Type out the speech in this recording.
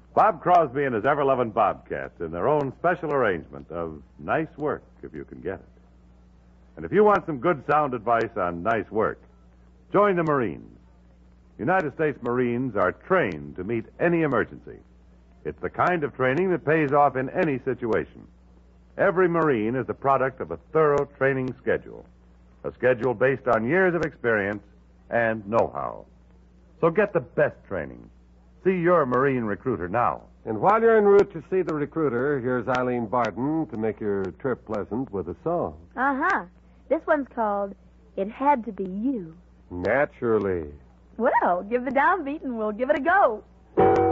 Bob Crosby and his ever-loving Bobcats in their own special arrangement of Nice Work, if you can get it. And if you want some good sound advice on nice work, join the Marines. United States Marines are trained to meet any emergency. It's the kind of training that pays off in any situation. Every Marine is the product of a thorough training schedule, a schedule based on years of experience and know-how. So get the best training. See your Marine recruiter now. And while you're en route to see the recruiter, here's Eileen Barton to make your trip pleasant with a song. Uh-huh. This one's called It Had to Be You. Naturally. Well, give the downbeat and we'll give it a go.